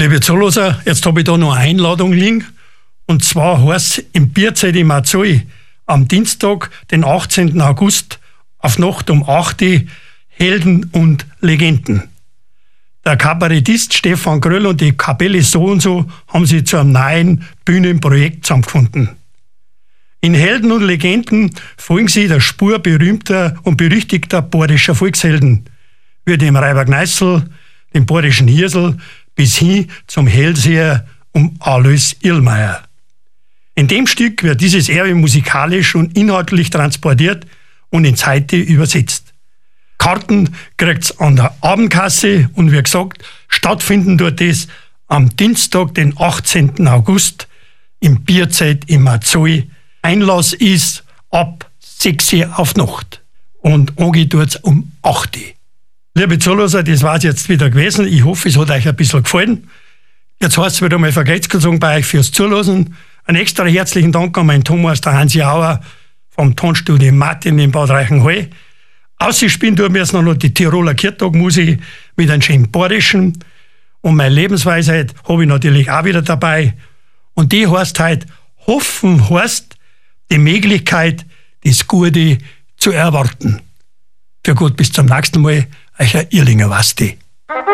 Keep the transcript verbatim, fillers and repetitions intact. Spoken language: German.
Liebe Zuhörer, jetzt habe ich da noch eine Einladung liegen. Und zwar heißt es im Bierzelt im Azoi am Dienstag, den achtzehnten August, auf Nacht um acht Uhr Helden und Legenden. Der Kabarettist Stefan Gröll und die Kapelle So und So haben sich zu einem neuen Bühnenprojekt zusammengefunden. In Helden und Legenden folgen sie der Spur berühmter und berüchtigter bayerischer Volkshelden, wie dem Reiber Gneißl, dem bayerischen Hirsel, bis hin zum Hellseher um Alois Irlmeier. In dem Stück wird dieses Erbe musikalisch und inhaltlich transportiert und ins Heute übersetzt. Karten kriegt's an der Abendkasse und wie gesagt, stattfinden dort das am Dienstag, den achtzehnten August im Bierzelt im Azoi. Einlass ist ab sechs Uhr auf Nacht und angeht tut's um acht Uhr. Liebe Zuhörer, das war's jetzt wieder gewesen. Ich hoffe, es hat euch ein bisschen gefallen. Jetzt heißt es wieder mal Vergeltungsgesang bei euch fürs Zuhören. Einen extra herzlichen Dank an meinen Thomas, der Hansi Auer vom Tonstudio Martin in Bad Reichenhall. Ausspielen tun wir jetzt noch die Tiroler Kirchtagmusik mit einem schönen Bayerischen. Und meine Lebensweisheit habe ich natürlich auch wieder dabei. Und die heißt halt, hoffen heißt die Möglichkeit, das Gute zu erwarten. Für Gott, bis zum nächsten Mal, euer Irlinger Wasti.